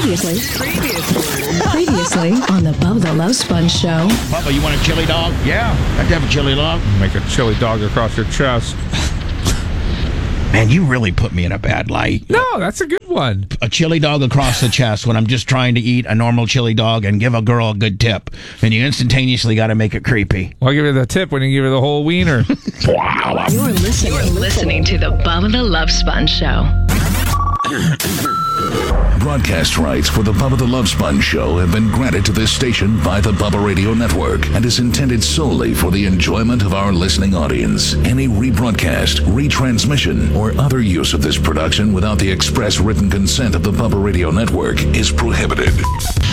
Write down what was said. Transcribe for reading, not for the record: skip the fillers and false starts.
Previously on the Bubba the Love Sponge Show. Bubba, you want a chili dog? Yeah, I'd have a chili dog. Make a chili dog across your chest. Man, you really put me in a bad light. No, that's a good one. A chili dog across the chest when I'm just trying to eat a normal chili dog and give a girl a good tip. And you instantaneously got to make it creepy. Well, I'll give her the tip when you give her the whole wiener. Wow. You're listening to the Bubba the Love Sponge Show. Broadcast rights for the Bubba the Love Sponge Show have been granted to this station by the Bubba Radio Network and is intended solely for the enjoyment of our listening audience. Any rebroadcast, retransmission, or other use of this production without the express written consent of the Bubba Radio Network is prohibited.